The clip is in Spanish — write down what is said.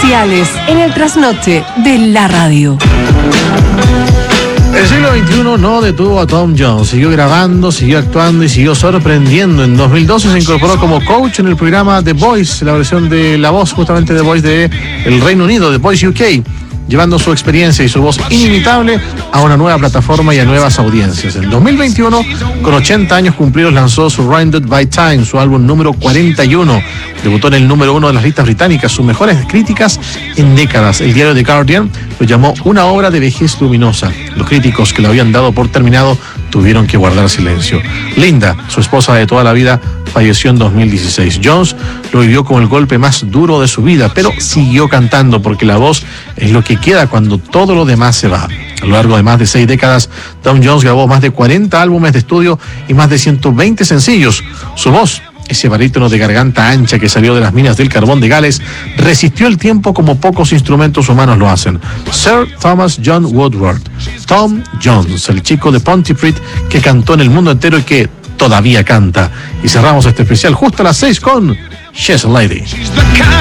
especiales en el trasnoche de la radio. El siglo XXI no detuvo a Tom Jones, siguió grabando, siguió actuando y siguió sorprendiendo. En 2012 se incorporó como coach en el programa The Voice, la versión de La Voz, justamente The Voice de el Reino Unido, The Voice UK, llevando su experiencia y su voz inimitable a una nueva plataforma y a nuevas audiencias. En 2021, con 80 años cumplidos, lanzó Surrounded by Time, su álbum número 41. Debutó en el número 1 de las listas británicas, sus mejores críticas en décadas. El diario The Guardian lo llamó una obra de vejez luminosa. Los críticos que lo habían dado por terminado tuvieron que guardar silencio. Linda, su esposa de toda la vida, falleció en 2016. Jones lo vivió como el golpe más duro de su vida, pero siguió cantando porque la voz es lo que queda cuando todo lo demás se va. A lo largo de más de 6 décadas, Tom Jones grabó más de 40 álbumes de estudio y más de 120 sencillos. Su voz, ese barítono de garganta ancha que salió de las minas del carbón de Gales, resistió el tiempo como pocos instrumentos humanos lo hacen. Sir Thomas John Woodward, Tom Jones, el chico de Pontypridd que cantó en el mundo entero y que todavía canta. Y cerramos este especial justo a las 6 con She's a Lady.